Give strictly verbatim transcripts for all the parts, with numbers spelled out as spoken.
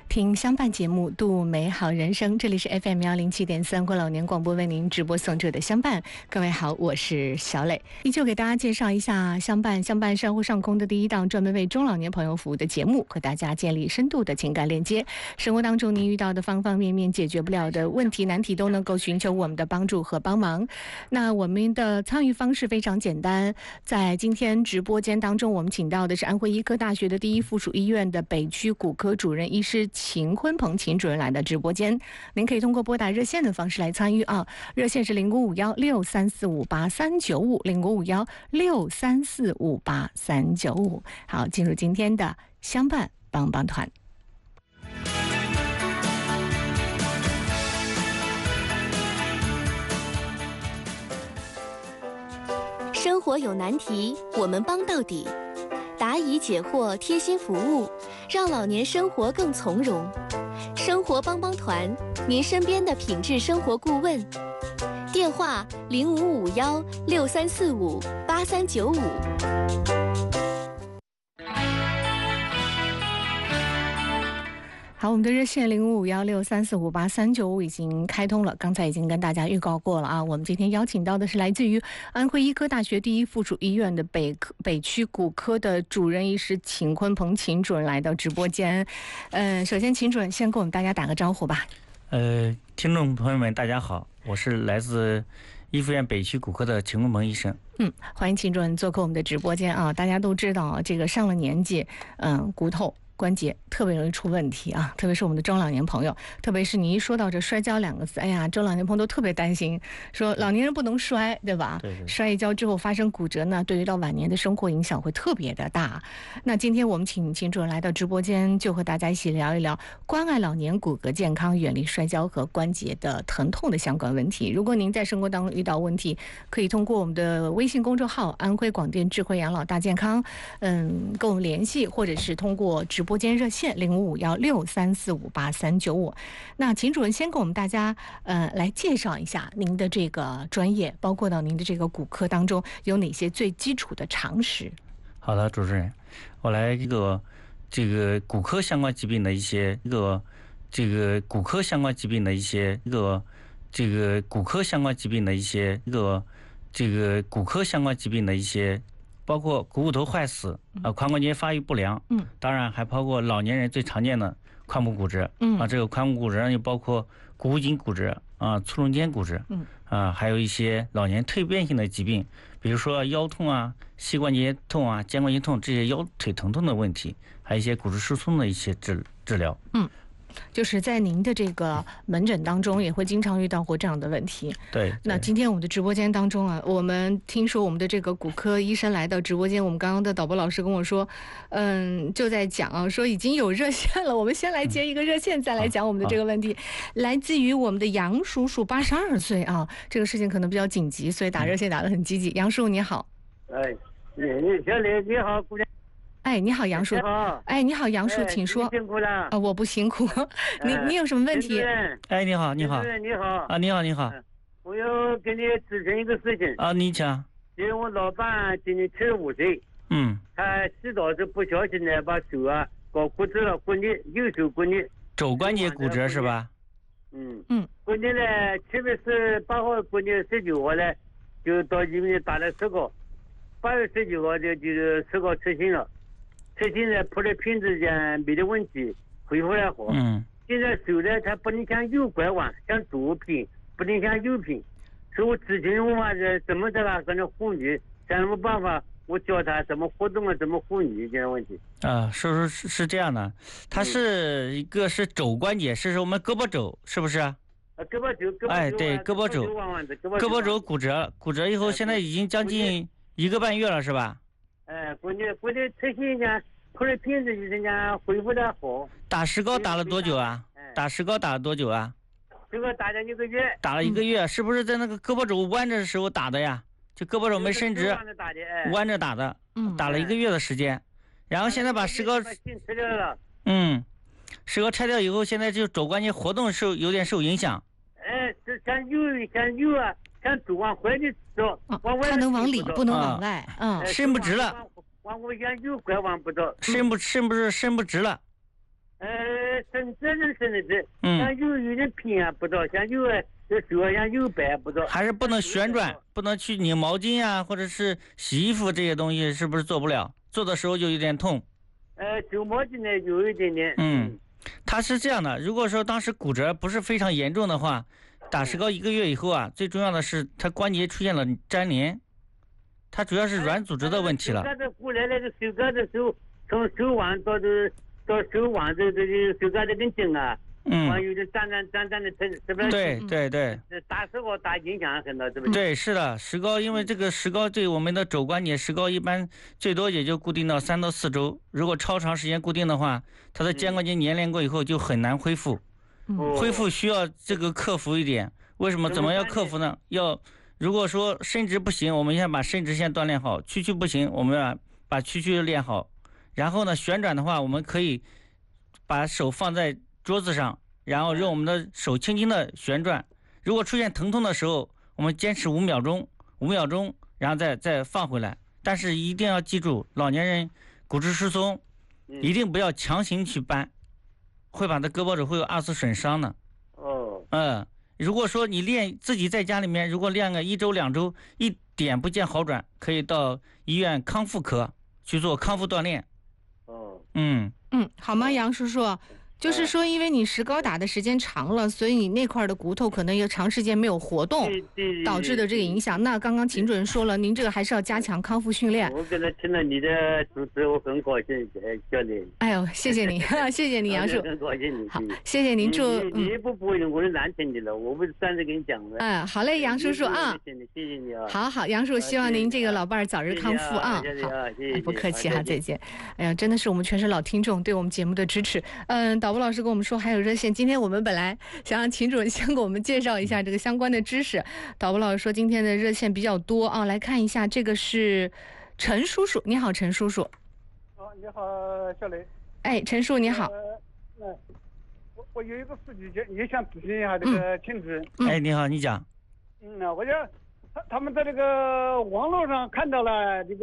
听相伴节目，度美好人生。这里是 F M 幺零七点三，关老年广播为您直播送出的相伴。各位好，我是小磊，依旧给大家介绍一下相伴。相伴上会上空的第一档专门为中老年朋友服务的节目，和大家建立深度的情感链接。生活当中您遇到的方方面面解决不了的问题难题，都能够寻求我们的帮助和帮忙。那我们的参与方式非常简单，在今天直播间当中，我们请到的是安徽医科大学的第一附属医院的北区骨科主任医师秦坤鹏秦主任来到直播间，您可以通过拨打热线的方式来参与啊，热线是零五五幺六三四五八三九五零五五幺六三四五八三九五。好，进入今天的相伴帮帮团。 生活有难题，我们帮到底。答疑解惑，贴心服务，让老年生活更从容。生活帮帮团，您身边的品质生活顾问。电话零五五幺六三四五八三九五。 好，我们的热线零五五幺六三四五八三九五已经开通了，刚才已经跟大家预告过了啊。我们今天邀请到的是来自于安徽医科大学第一附属医院的北科北区骨科的主任医师秦坤鹏秦主任来到直播间。嗯、呃，首先秦主任先跟我们大家打个招呼吧。 呃，听众朋友们，大家好，我是来自医附院北区骨科的秦坤鹏医生。 嗯，欢迎秦主任做客我们的直播间啊。大家都知道啊，这个上了年纪，嗯，骨头关节特别容易出问题啊，特别是我们的中老年朋友，特别是你一说到这摔跤两个字，哎呀，中老年朋友都特别担心，说老年人不能摔，对吧？ 对对， 摔一跤之后发生骨折呢，对于到晚年的生活影响会特别的大。那今天我们请秦主任来到直播间，就和大家一起聊一聊关爱老年骨骼健康，远离摔跤和关节的疼痛的相关问题。如果您在生活当中遇到问题，可以通过我们的微信公众号安徽广电智慧养老大健康，嗯，跟我们联系，或者是通过直播。直播间热线零五五幺六三四五八三九五。那秦主任先给我们大家呃来介绍一下您的这个专业，包括到您的这个骨科当中有哪些最基础的常识。 好的，主持人，我来这个这个骨科相关疾病的一些一个这个骨科相关疾病的一些一个这个骨科相关疾病的一些一个这个骨科相关疾病的一些。包括股骨头坏死，呃，髋关节发育不良，嗯，当然还包括老年人最常见的髋部骨折，嗯，啊，这个髋部骨折又包括股骨颈骨折啊、卒中间骨折，嗯，啊，还有一些老年退变性的疾病，比如说腰痛啊、膝关节痛啊、肩关节痛这些腰腿疼痛的问题，还有一些骨质疏松的一些治治疗，嗯。 就是在您的这个门诊当中也会经常遇到过这样的问题。 对， 那今天我们的直播间当中啊，我们听说我们的这个骨科医生来到直播间，我们刚刚的导播老师跟我说，嗯，就在讲啊，说已经有热线了，我们先来接一个热线，再来讲我们的这个问题。来自于我们的杨叔叔，八十二岁啊，这个事情可能比较紧急，所以打热线打得很积极。杨叔你好。 哎，你小李你好，姑娘。 哎，你好，杨叔。 你好。 哎，你好，杨叔，请说。 辛苦了。 啊，我不辛苦。你你有什么问题？ 哎，你好，你好。 你好。 啊，你好，你好。 我要跟你咨询一个事情。 啊，你讲。 因为我老伴今年七十五岁。嗯。他洗澡时不小心呢，把手啊搞骨折了，骨裂，右手骨裂。 肘关节骨折是吧？ 嗯嗯。骨裂呢，七月十八号骨裂，十九号呢就到医院打了石膏，八月十九号就就石膏成型了。他现在拍了片子讲没得问题，恢复了好。嗯。现在手呢，他不能向右拐弯，向左偏，不能向右偏。所以我咨询我嘛，这怎么这个跟着护理，想什么办法？我教他怎么活动啊，怎么护理这样问题。 啊，是是是是这样的，它是一个是肘关节，是我们胳膊肘，是不是？ 啊，胳膊肘，胳膊肘。 哎，对，胳膊肘，胳膊肘骨折，骨折以后，现在已经将近一个半月了，是吧？ 哎，国内国内特新讲，拍了片子就是讲恢复的好。 打石膏打了多久啊？ 哎、 打石膏打了多久啊？ 这个打了一个月。 打了一个月，嗯、是不是在那个胳膊肘弯着的时候打的呀？就胳膊肘没伸直，弯着打的，嗯，打了一个月的时间，然后现在把石膏，嗯，石膏拆掉以后，现在就肘关节活动受有点受影响。 哎，是向右向右啊，向左往回的走，往外。 它能往里，不能往外，嗯， 伸不直了。 往我向右拐弯不着， 伸不伸不是伸不直了。 呃， 生责任生的这，像有有点平啊不着，像有的这手像有白不着。 还是不能旋转，不能去拧毛巾啊，或者是洗衣服这些东西，是不是做不了？做的时候就有点痛。 呃，揪毛巾呢有一点点。 嗯，它是这样的，如果说当时骨折不是非常严重的话，打石膏一个月以后啊，最重要的是它关节出现了粘连，它主要是软组织的问题了。 手指过来那个手指的手，从手腕到这到手腕这这个手指这根筋啊。嗯，有点粘粘粘粘的疼，是不是？ 对对对， 打石膏打影响很大，是不是？ 对，是的，石膏因为这个石膏对我们的肘关节，石膏一般最多也就固定到三到四周，如果超长时间固定的话，它的肩关节粘连过以后就很难恢复，嗯、恢复需要这个克服一点。为什么？怎么要克服呢？要如果说伸直不行，我们先把伸直先锻炼好；屈曲不行，我们要把屈曲练好。然后呢，旋转的话，我们可以把手放在桌子上，然后让我们的手轻轻的旋转。如果出现疼痛的时候，我们坚持五秒钟，五秒钟，然后再再放回来。但是一定要记住，老年人骨质疏松，一定不要强行去搬，会把他胳膊肘会有二次损伤的。哦，嗯，如果说你练自己在家里面，如果练个一周两周，一点不见好转，可以到医院康复科去做康复锻炼。 哦， 嗯嗯，好吗，杨叔叔？就是说，因为你石膏打的时间长了，所以你那块的骨头可能有长时间没有活动，导致的这个影响。那刚刚秦主任说了，您这个还是要加强康复训练。 我刚才听了你的主持，我很高兴，小磊。 哎呦，谢谢你，谢谢你，杨叔。 很高兴你。 好，谢谢您，祝你你不播音，我是难听的了，我不是上次跟你讲的。 嗯，好嘞，杨叔叔啊。 谢谢谢谢你啊。 好好，杨叔，希望您这个老伴儿早日康复啊。好，不客气哈，再见。哎呀，真的是我们全省老听众对我们节目的支持。嗯，导播老师跟我们说还。还有热线，今天我们本来想让秦主任先给我们介绍一下这个相关的知识。导播老师说今天的热线比较多啊，来看一下，这个是陈叔叔，你好，陈叔叔。 哦，你好，小雷。 哎，陈叔你好。 呃，嗯，我我有一个事情，也想咨询一下这个秦主任。 嗯、哎，你好，你讲。 嗯呢，我就他他们在这个网络上看到了这个。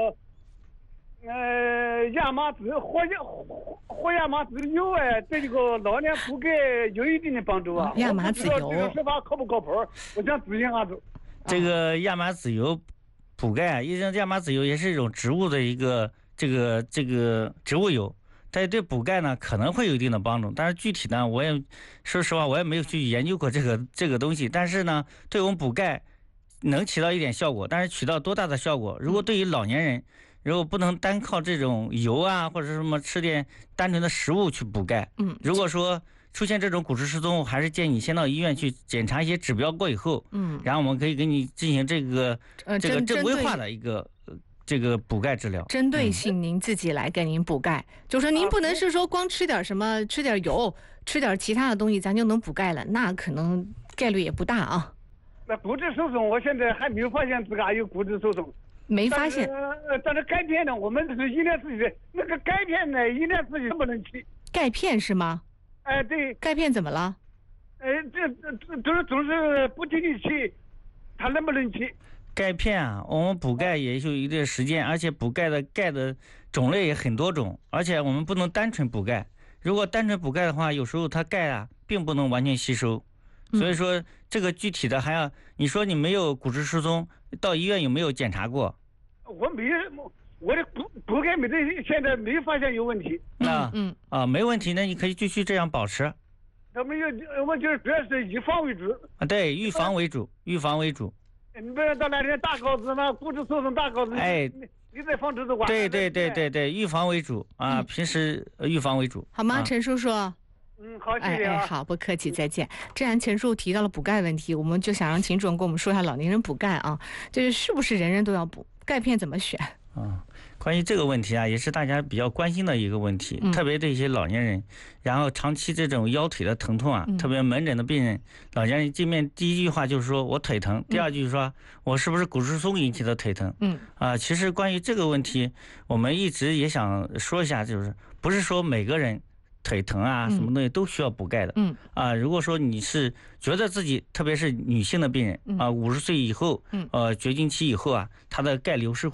呃，亚麻籽活亚活亚麻籽油哎，对这个老年补钙有一定的帮助啊。 亚麻籽油， 这个说法靠不靠谱？我想咨询下子。 这个亚麻籽油补钙，因为亚麻籽油也是一种植物的一个这个这个植物油，但是对补钙呢可能会有一定的帮助，但是具体呢，我也说实话我也没有去研究过这个这个东西，但是呢，对我们补钙能起到一点效果，但是起到多大的效果？如果对于老年人。如果不能单靠这种油啊，或者什么吃点单纯的食物去补钙，嗯，如果说出现这种骨质疏松，还是建议你先到医院去检查一些指标过以后，嗯，然后我们可以给你进行这个、呃、这个正规化的一个这个补钙治疗， 针对性您自己来给您补钙，嗯、就说您不能是说光吃点什么，吃点油，吃点其他的东西，咱就能补钙了，那可能概率也不大啊。 那骨质疏松，我现在还没有发现自个有骨质疏松。 没发现， 呃，但是钙片呢，我们是一年四季，那个钙片呢，一年四季不能吃。 钙片是吗？ 哎，对。 钙片怎么了？ 哎，这这都是总是不停地吃，它能不能吃？ 钙片啊，我们补钙也有一定时间，而且补钙的钙的种类也很多种，而且我们不能单纯补钙。如果单纯补钙的话，有时候它钙啊并不能完全吸收，所以说这个具体的还要你说你没有骨质疏松，到医院有没有检查过？ 我没，我的补补钙没得，现在没发现有问题。 啊，嗯啊，没问题，那你可以继续这样保持。 他们有，我就是主要是预防为主。 啊，对，预防为主，预防为主。 你不要到那天大高子嘛，骨质疏松大高子，哎，你在防治的话。 对对对对对，预防为主啊，嗯、平时预防为主。 好吗， 啊、 陈叔叔？ 嗯，好，谢谢、啊。 哎哎，好，不客气，再见。既然陈叔提到了补钙问题，我们就想让秦主任跟我们说一下老年人补钙啊，就是是不是人人都要补？钙片怎么选？ 啊，关于这个问题啊，也是大家比较关心的一个问题，嗯、特别对一些老年人，然后长期这种腰腿的疼痛啊，嗯、特别门诊的病人，老年人见面第一句话就是说我腿疼，第二句说、嗯、我是不是骨质疏松引起的腿疼？嗯，啊，其实关于这个问题，我们一直也想说一下，就是不是说每个人腿疼啊，什么东西都需要补钙的。嗯啊，如果说你是觉得自己，特别是女性的病人啊，五十岁以后，呃，绝经期以后啊，她的钙流失会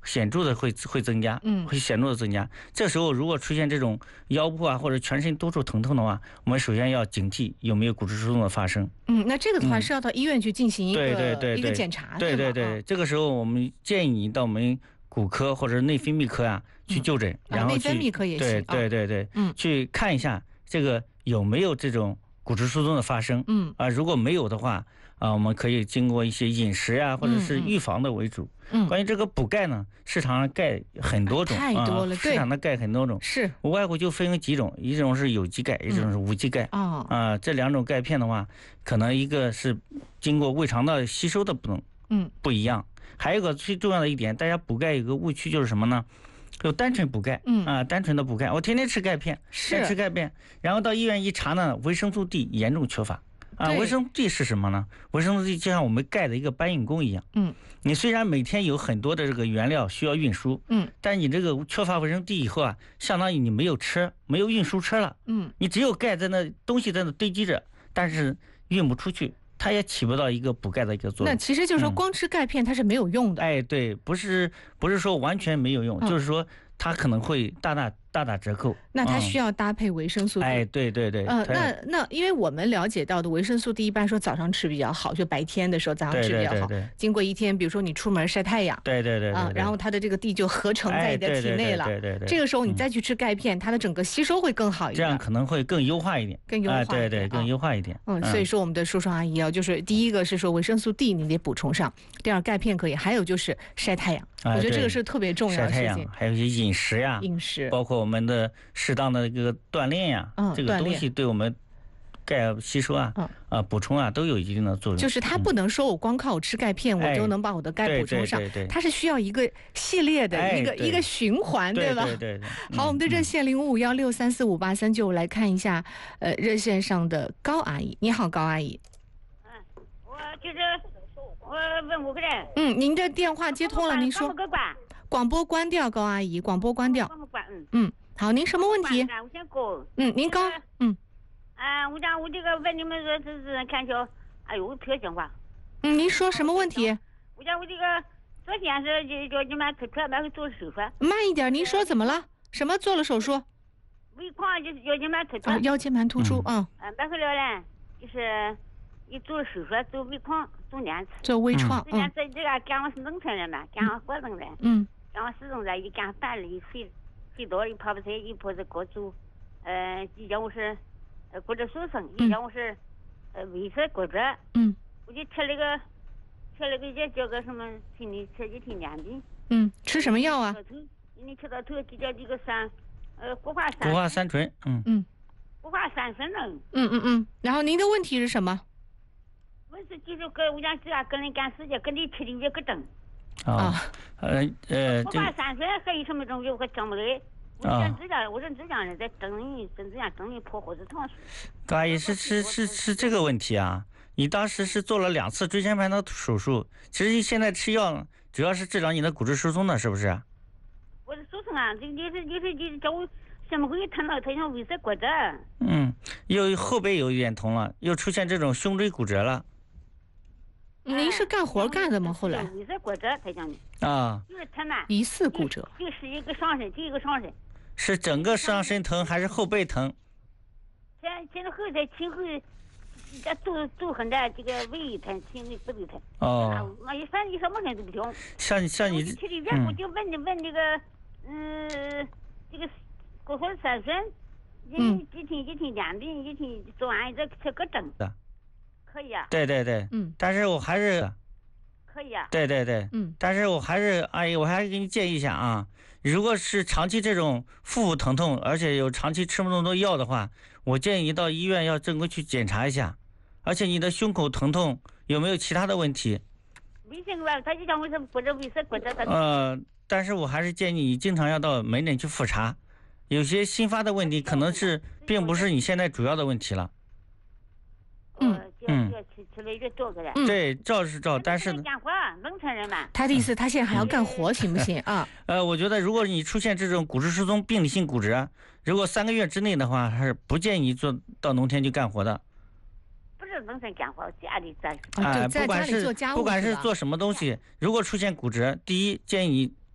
显著的会会增加， 嗯， 会显著的增加。这时候如果出现这种腰部啊或者全身多处疼痛的话，我们首先要警惕有没有骨质疏松的发生。 嗯，那这个的话是要到医院去进行一个、 对对对对一个检查， 对对对， 对这个时候我们建议你到我们骨科或者内分泌科啊去就诊， 嗯、 然后去、 啊、内分泌科也行， 对对对对， 嗯， 去看一下这个有没有这种骨质疏松的发生， 嗯啊，如果没有的话。啊，我们可以经过一些饮食呀、啊，或者是预防的为主。 嗯， 关于这个补钙呢，市场上钙很多种， 太多了， 啊、市场的钙很多种， 是无外乎就分为几种，一种是有机钙，一种是无机钙。 啊、 嗯、啊，这两种钙片的话，可能一个是经过胃肠道吸收的不能， 嗯， 不一样。还有一个最重要的一点，大家补钙有个误区就是什么呢？就单纯补钙， 嗯啊，单纯的补钙，我天天吃钙片，天天吃钙片，然后到医院一查呢，维生素 D 严重缺乏。啊，维生素 D 是什么呢？维生素 D 就像我们钙的一个搬运工一样。 嗯， 你虽然每天有很多的这个原料需要运输， 嗯， 但你这个缺乏维生素 D 以后啊，相当于你没有车，没有运输车了。 嗯， 你只有钙在那东西在那堆积着，但是运不出去，它也起不到一个补钙的一个作用。 那其实就是说，光吃钙片它是没有用的。 嗯、哎，对，不是不是说完全没有用， 嗯、 就是说它可能会大大大打折扣。 那它需要搭配维生素 D。 哎，对对对。 呃，那那因为我们了解到的维生素 D 一般说早上吃比较好，就白天的时候早上吃比较好。 对对对对， 经过一天，比如说你出门晒太阳， 对对 对, 对, 对、 啊，然后它的这个 D 就合成在你的体内了。 哎、对, 对, 对, 对, 对, 对。 这个时候你再去吃钙片，嗯、它的整个吸收会更好一点。 这样可能会更优化一点。 更优化一点。 哎、对对，更优化一点。 嗯，所以说我们的叔叔阿姨啊，就是第一个是说维生素 D 你得补充上，第二钙片可以，还有就是晒太阳。 哎、 我觉得这个是特别重要的事情。 晒太阳，还有一些饮食呀， 饮食， 包括我们的适当的这个锻炼呀， 嗯， 这个东西对我们钙吸收啊、 嗯、 啊补充啊都有一定的作用。 就是它不能说我光靠我吃钙片、嗯、我就能把我的钙补充上， 对对对对， 它是需要一个系列的、 哎、 一个一个循环， 对吧？ 对对对。 好，我们的热线零五五幺六三四五八三九，来看一下，呃，热线上的高阿姨，你好，高阿姨。 嗯，我就是我问五个人。 嗯，您的电话接通了，您说。广播关掉，高阿姨，广播关掉。 嗯嗯，好，您什么问题？ 我先过。 嗯，您高。嗯。 啊，我讲我这个问你们说这是看瞧，哎呦，特讲话。 嗯，您说什么问题？ 我讲我这个昨天是就叫你们推出来买个做手术。 慢一点，您说怎么了？什么做了手术？ 胃眶就是腰间盘突出。 啊，腰间盘突出，嗯。 嗯，买回来了，就是一做手术做胃眶做两次。 做微创。 嗯。这这个干我是农村人嘛，干我活人人。 嗯。 干我始终在一干饭了，一睡睡多了，一泡不菜，一泡子锅煮。呃，一讲我是呃骨质疏松，一讲我是呃胃酸骨折。 嗯。 我就吃了个吃了个药叫个什么心理刺激性两病。 嗯，吃什么药啊？ 你吃到头就叫这个三呃固化三。 固化三醇，嗯嗯。 固化三醇呢？ 嗯嗯嗯。然后您的问题是什么？ 问题就是跟我讲这样跟人干事情，跟你吃的这个针。 啊，呃呃， 固化三醇还有什么东西我讲不来。我说这样，我说这样的在整你真这样整你破火子糖水。 高阿姨是是是是这个问题啊！你当时是做了两次椎间盘的手术，其实现在吃药主要是治疗你的骨质疏松的，是不是？ 我是疏松啊，这就是就是就是叫我什么会疼到他像胃酸骨折。 嗯，又后背有一点疼了，又出现这种胸椎骨折了。 您是干活干的吗？后来胃酸骨折，他讲的啊， 就是疼嘛， 疑似骨折， 就是一个上身，就一个上身。 是整个上身疼还是后背疼？ 现现在后在前后，这肚肚很大，这个胃疼，前胃不都疼。 哦。 我一反正什么人都不听。 像像你。 去里边我就问你问这个，嗯，这个骨化三醇， 嗯， 一天一天两病，一天做完再吃个针。 的。 可以啊。 对对对。 嗯。 但是我还是。 可以啊。 对对对。 嗯。 但是我还是阿姨，我还是给你建议一下啊。如果是长期这种腹部疼痛，而且有长期吃那么多药的话，我建议你到医院要正规去检查一下。而且你的胸口疼痛有没有其他的问题？ 没什么，他就讲我是骨折胃酸骨折的。 呃，但是我还是建议你经常要到门诊去复查，有些新发的问题可能是并不是你现在主要的问题了。 嗯嗯，吃了越多个了。 对，照是照，但是干活，农村人嘛。 他的意思，他现在还要干活，行不行啊？ 呃，我觉得如果你出现这种骨质疏松病理性骨折，如果三个月之内的话，还是不建议你做到农田去干活的。 不是农村干活，家里干。 啊，不管是不管是做什么东西，如果出现骨折，第一建议你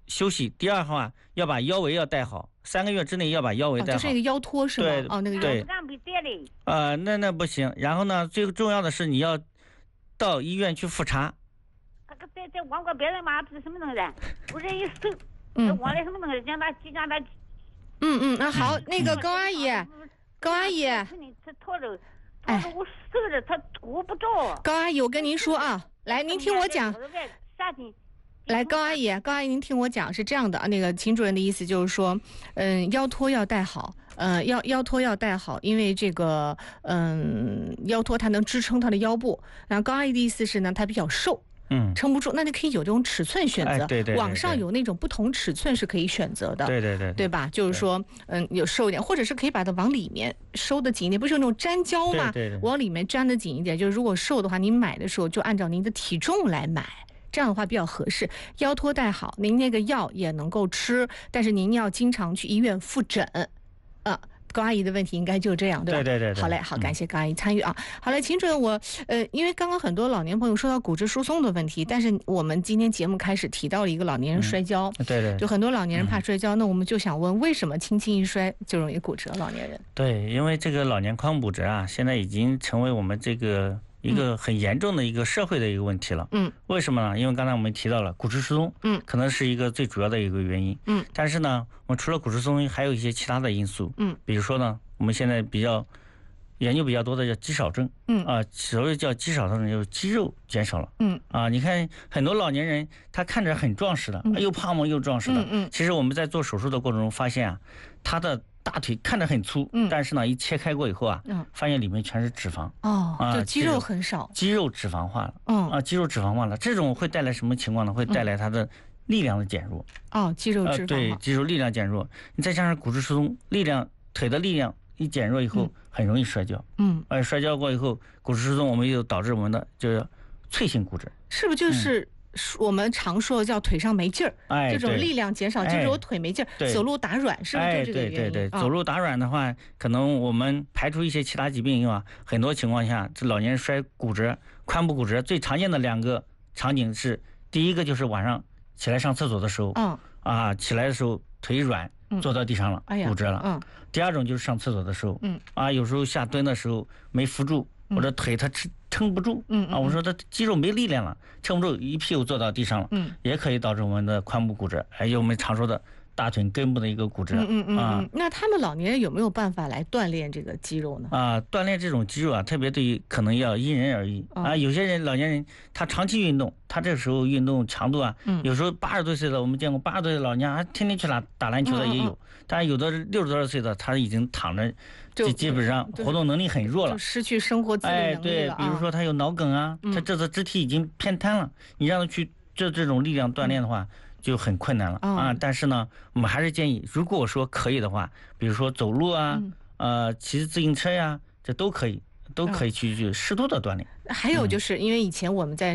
休息，第二话要把腰围要带好，三个月之内要把腰围带好。 哦、就是那个腰托是吗？ 对， 哦，那个腰对。呃，那那不行。然后呢，最重要的是你要到医院去复查。 那个在在网过别人嘛，不是什么东西，我这一手， 嗯， 网里什么东西，讲他讲他。 嗯嗯，那好，那个高阿姨，高阿姨， 哎，我手着他顾不着。 高阿姨，我跟您说啊，来，您听我讲。来，高阿姨，高阿姨，您听我讲，是这样的啊，那个秦主任的意思就是说，嗯，腰托要带好，呃，腰腰托要带好，因为这个，嗯，腰托它能支撑她的腰部。然后高阿姨的意思是呢，她比较瘦。 嗯， 撑不住，那你可以有这种尺寸选择， 哎、对, 对, 对, 对， 网上有那种不同尺寸是可以选择的， 对对对， 对吧？就是说，嗯，有瘦一点，或者是可以把它往里面收得紧一点，不是有那种粘胶吗？ 对对对， 往里面粘得紧一点。就是如果瘦的话，您买的时候就按照您的体重来买，这样的话比较合适。腰托带好，您那个药也能够吃，但是您要经常去医院复诊，啊。高阿姨的问题应该就这样，对吧？ 对对对对。 好嘞，好，感谢高阿姨参与啊。嗯、好嘞，秦主任，我呃，因为刚刚很多老年朋友说到骨质疏松的问题，但是我们今天节目开始提到了一个老年人摔跤， 嗯、对对， 就很多老年人怕摔跤，嗯、那我们就想问，为什么轻轻一摔就容易骨折？老年人？ 对，因为这个老年髋骨折啊，现在已经成为我们这个一个很严重的一个社会的一个问题了。嗯，为什么呢？因为刚才我们提到了骨质疏松，嗯，可能是一个最主要的一个原因。嗯，但是呢，我们除了骨质疏松，还有一些其他的因素。嗯，比如说呢。我们现在比较研究比较多的叫肌少症，嗯啊，所谓叫肌少症就是肌肉减少了，嗯啊，你看很多老年人他看着很壮实的，嗯、又胖嘛又壮实的，嗯嗯，其实我们在做手术的过程中发现啊，他的大腿看着很粗，嗯，但是呢一切开过以后啊，嗯，发现里面全是脂肪， 哦，啊，就肌肉很少， 肌肉脂肪化了，嗯啊，肌肉脂肪化了，这种会带来什么情况呢？会带来他的力量的减弱， 哦，肌肉脂肪、呃、 对，肌肉力量减弱，你再加上骨质疏松，力量腿的力量。一减弱以后，很容易摔跤。嗯，而摔跤过以后，骨质疏松，我们又导致我们的就是脆性骨折。 是不是就是我们常说的叫腿上没劲儿？ 哎， 这种力量减少，就是我腿没劲儿，走路打软，是不是就这个原因？ 哎，对对对，走路打软的话，可能我们排除一些其他疾病以外，很多情况下，这老年人摔骨折、髋部骨折最常见的两个场景是，第一个就是晚上起来上厕所的时候，嗯啊，起来的时候腿软。坐到地上了，骨折了。嗯，第二种就是上厕所的时候，嗯啊，有时候下蹲的时候没扶住，或者腿它撑撑不住，嗯啊，我说他肌肉没力量了，撑不住，一屁股坐到地上了，嗯，也可以导致我们的髋部骨折，还有我们常说的大腿根部的一个骨折。 嗯嗯嗯啊，那他们老年人有没有办法来锻炼这个肌肉呢？ 啊，锻炼这种肌肉啊，特别对于可能要因人而异、哦、啊。有些人老年人他长期运动，他这时候运动强度啊，嗯、有时候八十多岁的我们见过八十多岁的老娘还天天去打打篮球的也有，嗯嗯嗯但是有的六十多岁的他已经躺着，就基本上活动能力很弱了， 就失去生活自理能力了。哎， 对，比如说他有脑梗啊，嗯、他这次肢体已经偏瘫了，你让他去这这种力量锻炼的话。嗯就很困难了、哦、啊！但是呢，我们还是建议，如果说可以的话，比如说走路啊，嗯、呃，骑自行车呀、啊，这都可以，都可以去去适度的锻炼。 还有就是因为以前我们在